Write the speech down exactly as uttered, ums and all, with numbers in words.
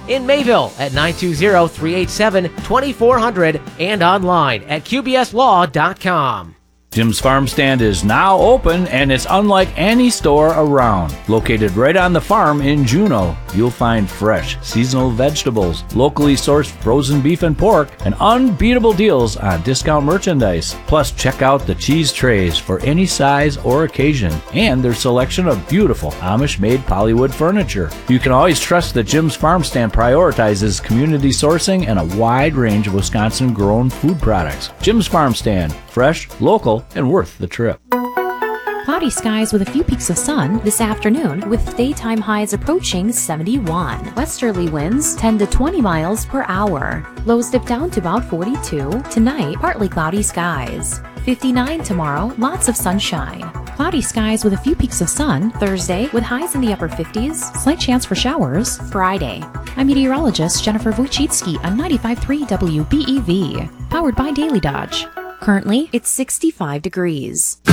in Mayville at nine two zero, three eight seven, two four zero zero and online at q b s law dot com. Jim's Farm Stand is now open, and it's unlike any store around. Located right on the farm in Juneau, you'll find fresh, seasonal vegetables, locally sourced frozen beef and pork, and unbeatable deals on discount merchandise. Plus, check out the cheese trays for any size or occasion, and their selection of beautiful Amish-made polywood furniture. You can always trust that Jim's Farm Stand prioritizes community sourcing and a wide range of Wisconsin-grown food products. Jim's Farm Stand, fresh, local, and worth the trip. Cloudy skies with a few peaks of sun this afternoon, with daytime highs approaching seventy-one. Westerly winds ten to twenty miles per hour. Lows dip down to about forty-two. Tonight, partly cloudy skies. fifty-nine tomorrow, lots of sunshine. Cloudy skies with a few peaks of sun Thursday, with highs in the upper fifties. Slight chance for showers Friday. I'm meteorologist Jennifer Wojcicki on ninety-five point three W B E V, powered by Daily Dodge. Currently, it's sixty-five degrees.